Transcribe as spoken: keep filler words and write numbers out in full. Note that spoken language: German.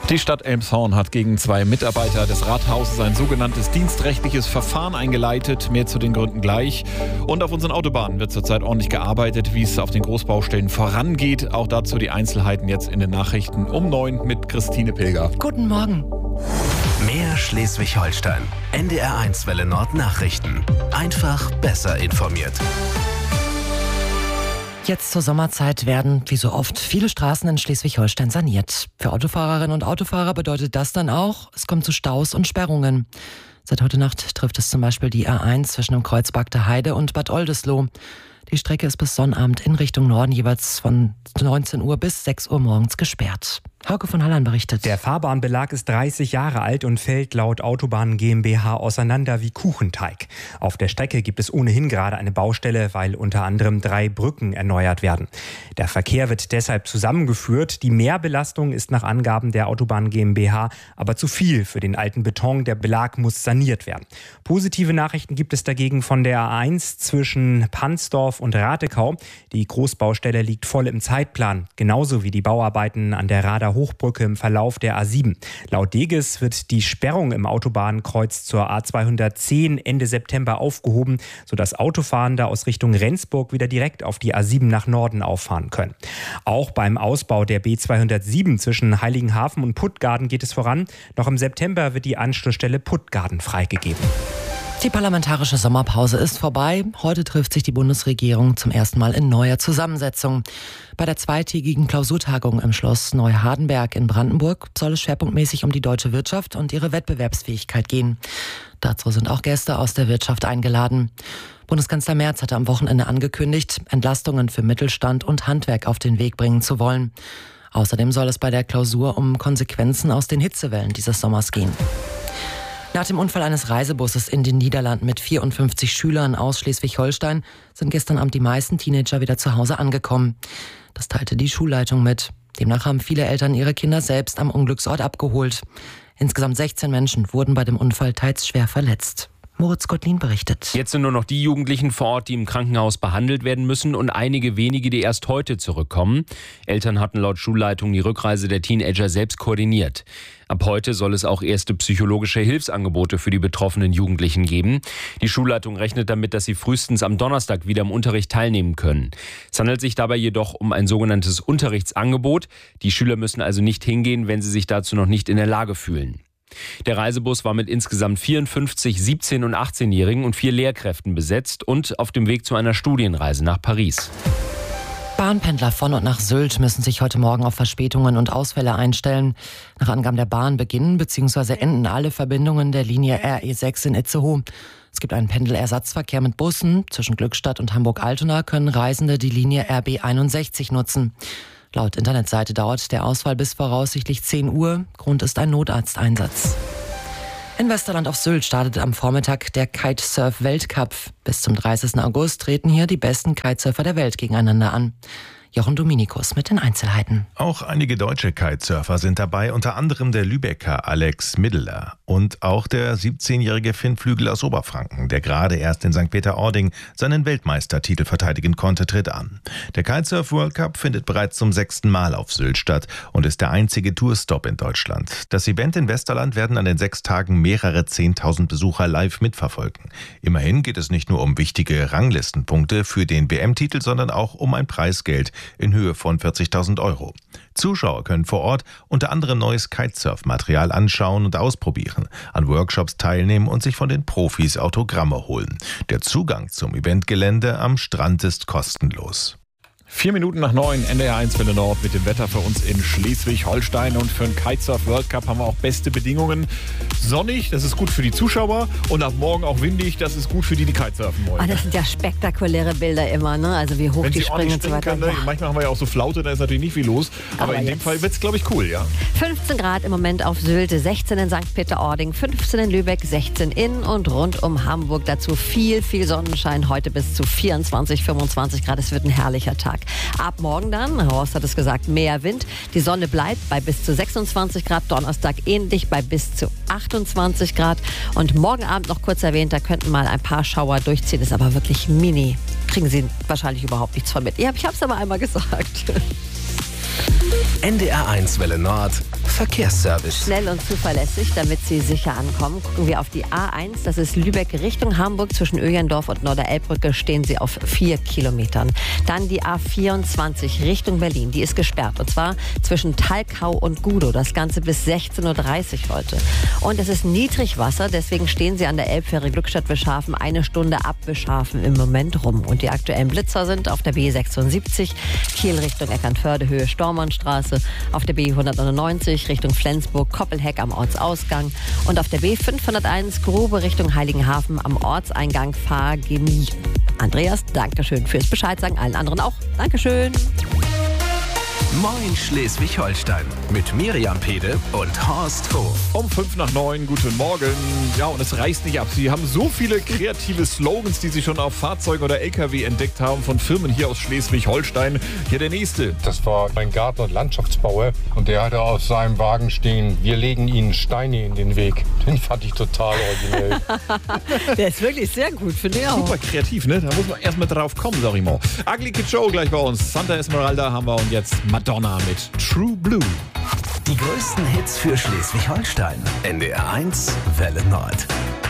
Die Stadt Elmshorn hat gegen zwei Mitarbeiter des Rathauses ein sogenanntes dienstrechtliches Verfahren eingeleitet. Mehr zu den Gründen gleich. Und auf unseren Autobahnen wird zurzeit ordentlich gearbeitet, wie es auf den Großbaustellen vorangeht. Auch dazu die Einzelheiten jetzt in den Nachrichten um neun mit Christine Pilger. Guten Morgen. Mehr Schleswig-Holstein. N D R eins Welle Nord Nachrichten. Einfach besser informiert. Jetzt zur Sommerzeit werden, wie so oft, viele Straßen in Schleswig-Holstein saniert. Für Autofahrerinnen und Autofahrer bedeutet das dann auch, es kommt zu Staus und Sperrungen. Seit heute Nacht trifft es zum Beispiel die A eins zwischen dem Kreuz Bagde Heide und Bad Oldesloe. Die Strecke ist bis Sonnabend in Richtung Norden jeweils von neunzehn Uhr bis sechs Uhr morgens gesperrt. Hauke von Hallern berichtet. Der Fahrbahnbelag ist dreißig Jahre alt und fällt laut Autobahnen GmbH auseinander wie Kuchenteig. Auf der Strecke gibt es ohnehin gerade eine Baustelle, weil unter anderem drei Brücken erneuert werden. Der Verkehr wird deshalb zusammengeführt. Die Mehrbelastung ist nach Angaben der Autobahn GmbH aber zu viel für den alten Beton. Der Belag muss saniert werden. Positive Nachrichten gibt es dagegen von der A eins zwischen Pansdorf und Ratekau. Die Großbaustelle liegt voll im Zeitplan, genauso wie die Bauarbeiten an der Rader Hochbrücke im Verlauf der A sieben. Laut Deges wird die Sperrung im Autobahnkreuz zur A zweihundertzehn Ende September aufgehoben, sodass Autofahrende aus Richtung Rendsburg wieder direkt auf die A sieben nach Norden auffahren können. Auch beim Ausbau der B zweihundertsieben zwischen Heiligenhafen und Puttgarden geht es voran. Noch im September wird die Anschlussstelle Puttgarden freigegeben. Die parlamentarische Sommerpause ist vorbei. Heute trifft sich die Bundesregierung zum ersten Mal in neuer Zusammensetzung. Bei der zweitägigen Klausurtagung im Schloss Neuhardenberg in Brandenburg soll es schwerpunktmäßig um die deutsche Wirtschaft und ihre Wettbewerbsfähigkeit gehen. Dazu sind auch Gäste aus der Wirtschaft eingeladen. Bundeskanzler Merz hatte am Wochenende angekündigt, Entlastungen für Mittelstand und Handwerk auf den Weg bringen zu wollen. Außerdem soll es bei der Klausur um Konsequenzen aus den Hitzewellen dieses Sommers gehen. Nach dem Unfall eines Reisebusses in den Niederlanden mit vierundfünfzig Schülern aus Schleswig-Holstein sind gestern Abend die meisten Teenager wieder zu Hause angekommen. Das teilte die Schulleitung mit. Demnach haben viele Eltern ihre Kinder selbst am Unglücksort abgeholt. Insgesamt sechzehn Menschen wurden bei dem Unfall teils schwer verletzt. Moritz Gottlin berichtet. Jetzt sind nur noch die Jugendlichen vor Ort, die im Krankenhaus behandelt werden müssen und einige wenige, die erst heute zurückkommen. Eltern hatten laut Schulleitung die Rückreise der Teenager selbst koordiniert. Ab heute soll es auch erste psychologische Hilfsangebote für die betroffenen Jugendlichen geben. Die Schulleitung rechnet damit, dass sie frühestens am Donnerstag wieder am Unterricht teilnehmen können. Es handelt sich dabei jedoch um ein sogenanntes Unterrichtsangebot. Die Schüler müssen also nicht hingehen, wenn sie sich dazu noch nicht in der Lage fühlen. Der Reisebus war mit insgesamt vierundfünfzig siebzehn- und achtzehnjährigen und vier Lehrkräften besetzt und auf dem Weg zu einer Studienreise nach Paris. Bahnpendler von und nach Sylt müssen sich heute Morgen auf Verspätungen und Ausfälle einstellen. Nach Angaben der Bahn beginnen bzw. enden alle Verbindungen der Linie R E sechs in Itzehoe. Es gibt einen Pendelersatzverkehr mit Bussen. Zwischen Glückstadt und Hamburg-Altona können Reisende die Linie R B einundsechzig nutzen. Laut Internetseite dauert der Ausfall bis voraussichtlich zehn Uhr. Grund ist ein Notarzteinsatz. In Westerland auf Sylt startet am Vormittag der Kitesurf-Weltcup. Bis zum dreißigsten August treten hier die besten Kitesurfer der Welt gegeneinander an. Jochen Dominikus mit den Einzelheiten. Auch einige deutsche Kitesurfer sind dabei, unter anderem der Lübecker Alex Middeler und auch der siebzehnjährige Finn Flügel aus Oberfranken, der gerade erst in Sankt Peter-Ording seinen Weltmeistertitel verteidigen konnte, tritt an. Der Kitesurf World Cup findet bereits zum sechsten Mal auf Sylt statt und ist der einzige Tourstop in Deutschland. Das Event in Westerland werden an den sechs Tagen mehrere zehntausend Besucher live mitverfolgen. Immerhin geht es nicht nur um wichtige Ranglistenpunkte für den W M-Titel, sondern auch um ein Preisgeld in Höhe von vierzigtausend Euro. Zuschauer können vor Ort unter anderem neues Kitesurf-Material anschauen und ausprobieren, an Workshops teilnehmen und sich von den Profis Autogramme holen. Der Zugang zum Eventgelände am Strand ist kostenlos. Vier Minuten nach neun, N D R eins Welle Nord mit dem Wetter für uns in Schleswig-Holstein. Und für den Kitesurf World Cup haben wir auch beste Bedingungen. Sonnig, das ist gut für die Zuschauer. Und ab morgen auch windig, das ist gut für die, die Kitesurfen wollen. Oh, das sind ja spektakuläre Bilder immer, ne? Also wie hoch Wenn die sie springen und so weiter. Kann, ne? Ja. Manchmal haben wir ja auch so Flaute, da ist natürlich nicht viel los. Aber, Aber in jetzt. dem Fall wird es, glaube ich, cool, ja. fünfzehn Grad im Moment auf Sylt, sechzehn in Sankt Peter-Ording, fünfzehn in Lübeck, sechzehn in und rund um Hamburg. Dazu viel, viel Sonnenschein. Heute bis zu vierundzwanzig, fünfundzwanzig Grad. Es wird ein herrlicher Tag. Ab morgen dann, Horst hat es gesagt, mehr Wind. Die Sonne bleibt bei bis zu sechsundzwanzig Grad. Donnerstag ähnlich bei bis zu achtundzwanzig Grad. Und morgen Abend noch kurz erwähnt, da könnten mal ein paar Schauer durchziehen. Ist aber wirklich mini. Kriegen Sie wahrscheinlich überhaupt nichts von mit. Ja, ich habe es aber einmal gesagt. N D R eins Welle Nord Verkehrsservice. Schnell und zuverlässig, damit Sie sicher ankommen. Gucken wir auf die A eins, das ist Lübeck Richtung Hamburg. Zwischen Öjendorf und Norderelbbrücke stehen Sie auf vier Kilometern. Dann die A vierundzwanzig Richtung Berlin, die ist gesperrt. Und zwar zwischen Talkau und Gudow. Das Ganze bis sechzehn Uhr dreißig heute. Und es ist Niedrigwasser, deswegen stehen Sie an der Elbfähre Glückstadt-Wischhafen eine Stunde ab Wischhafen im Moment rum. Und die aktuellen Blitzer sind auf der B sechsundsiebzig, Kiel Richtung Eckernförde, Höhe Stormannstraße, auf der B hundertneunundneunzig Richtung Flensburg, Koppelheck am Ortsausgang und auf der B fünfhunderteins Grube Richtung Heiligenhafen am Ortseingang Fahrgemie. Andreas, Dankeschön fürs Bescheid sagen, allen anderen auch. Dankeschön. Moin Schleswig-Holstein mit Miriam Pede und Horst Hof. Um fünf nach neun, guten Morgen. Ja, und es reißt nicht ab. Sie haben so viele kreative Slogans, die Sie schon auf Fahrzeugen oder L K W entdeckt haben von Firmen hier aus Schleswig-Holstein. Hier der nächste. Das war ein Garten- und Landschaftsbauer und der hatte auf seinem Wagen stehen, wir legen Ihnen Steine in den Weg. Den fand ich total originell. Der ist wirklich sehr gut, finde ich auch. Super kreativ, ne? Da muss man erstmal drauf kommen, sag ich mal. Ugly Kid Show gleich bei uns. Santa Esmeralda haben wir und jetzt Madonna mit True Blue. Die größten Hits für Schleswig-Holstein. N D R eins Welle Nord.